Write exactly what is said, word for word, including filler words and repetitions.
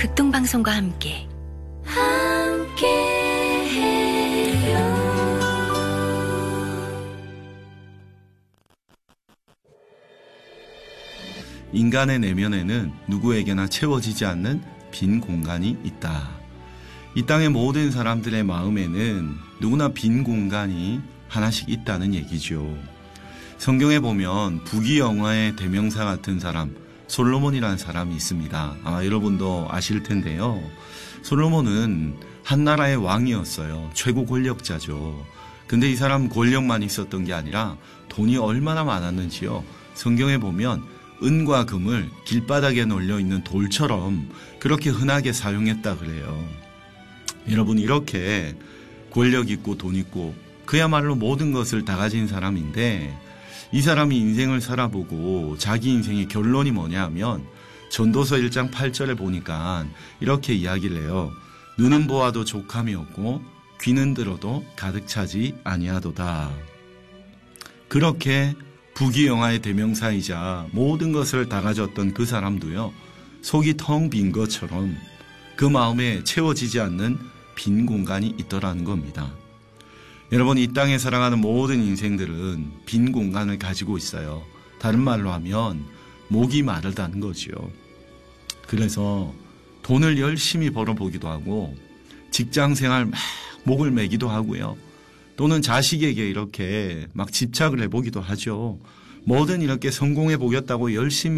극동방송과 함께 함께해요. 인간의 내면에는 누구에게나 채워지지 않는 빈 공간이 있다. 이 땅의 모든 사람들의 마음에는 누구나 빈 공간이 하나씩 있다는 얘기죠. 성경에 보면 부귀영화의 대명사 같은 사람, 솔로몬이라는 사람이 있습니다. 아마 여러분도 아실 텐데요. 솔로몬은 한 나라의 왕이었어요. 최고 권력자죠. 근데 이 사람 권력만 있었던 게 아니라 돈이 얼마나 많았는지요. 성경에 보면 은과 금을 길바닥에 널려있는 돌처럼 그렇게 흔하게 사용했다 그래요. 여러분, 이렇게 권력 있고 돈 있고 그야말로 모든 것을 다 가진 사람인데, 이 사람이 인생을 살아보고 자기 인생의 결론이 뭐냐 하면 전도서 일 장 팔 절에 보니까 이렇게 이야기를 해요. 눈은 보아도 족함이 없고 귀는 들어도 가득 차지 아니하도다. 그렇게 부귀영화의 대명사이자 모든 것을 다 가졌던 그 사람도요, 속이 텅 빈 것처럼 그 마음에 채워지지 않는 빈 공간이 있더라는 겁니다. 여러분, 이 땅에 살아가는 모든 인생들은 빈 공간을 가지고 있어요. 다른 말로 하면 목이 마르다는 거죠. 그래서 돈을 열심히 벌어보기도 하고 직장생활 막 목을 매기도 하고요. 또는 자식에게 이렇게 막 집착을 해보기도 하죠. 뭐든 이렇게 성공해 보겠다고 열심히